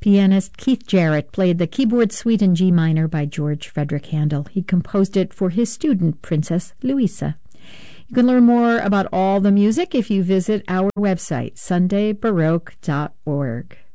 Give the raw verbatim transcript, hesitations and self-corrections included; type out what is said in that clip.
Pianist Keith Jarrett played the keyboard suite in G minor by George Frederick Handel. He composed it for his student, Princess Louisa. You can learn more about all the music if you visit our website, sunday baroque dot org.